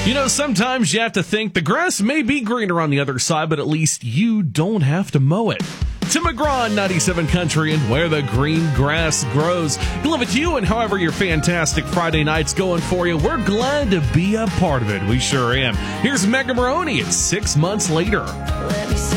You know, sometimes you have to think the grass may be greener on the other side, but at least you don't have to mow it. Tim McGraw on 97 Country and where the green grass grows. We love it to you, and however your fantastic Friday night's going for you, we're glad to be a part of it. We sure am. Here's Megan Maroney at 6 months later.